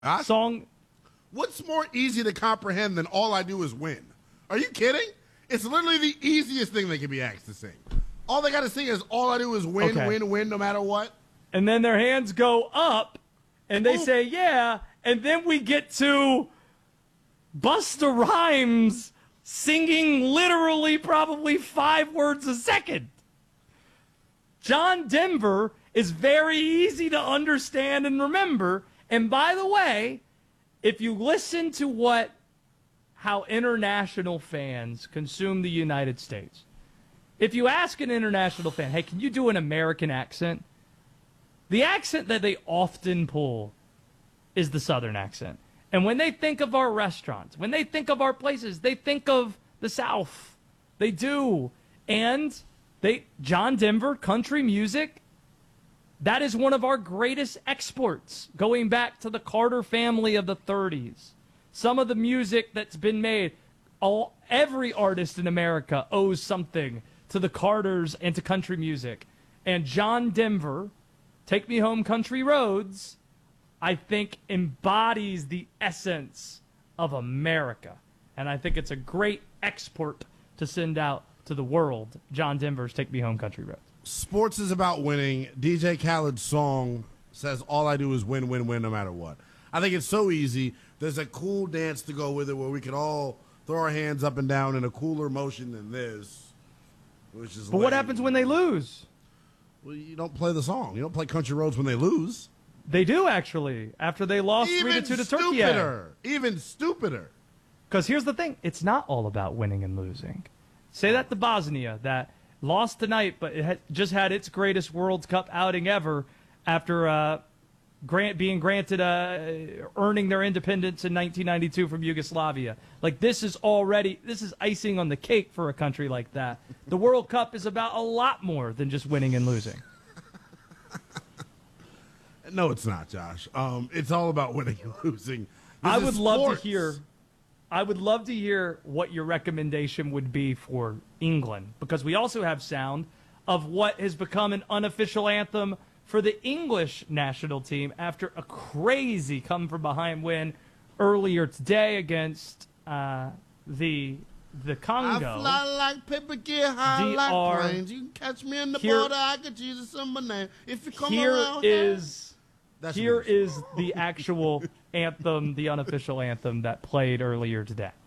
song. What's more easy to comprehend than all I do is win? Are you kidding? It's literally the easiest thing they can be asked to sing. All they got to sing is all I do is win, win, no matter what. And then their hands go up, and they say, yeah, and then we get to Busta Rhymes singing literally probably 5 words a second. John Denver is very easy to understand and remember. And by the way, if you listen to how international fans consume the United States, if you ask an international fan, hey, can you do an American accent? The accent that they often pull is the Southern accent. And when they think of our restaurants, when they think of our places, they think of the South. They do. And John Denver, country music, that is one of our greatest exports, going back to the Carter family of the 30s. Some of the music that's been made, every artist in America owes something to the Carters and to country music. And John Denver, Take Me Home Country Roads, I think embodies the essence of America. And I think it's a great export to send out to the world. John Denver's Take Me Home Country Roads. Sports is about winning. DJ Khaled's song says all I do is win, win, win, no matter what. I think it's so easy. There's a cool dance to go with it where we can all throw our hands up and down in a cooler motion than this. Which is but what happens when they lose? Well, you don't play the song. You don't play Country Roads when they lose. They do, actually, after they lost 3-2 to Turkey. Even stupider. Because here's the thing. It's not all about winning and losing. Say that to Bosnia, that lost tonight, but it just had its greatest World Cup outing ever after being granted earning their independence in 1992 from Yugoslavia. Like, this is icing on the cake for a country like that. The World Cup is about a lot more than just winning and losing. No, it's not, Josh. It's all about winning and losing. I would love to hear what your recommendation would be for England, because we also have sound of what has become an unofficial anthem for the English national team after a crazy come-from-behind win earlier today against the Congo. I fly like paper, get high like planes. You can catch me in the border, I could use a summer name. If you come around here is the actual anthem, the unofficial anthem that played earlier today.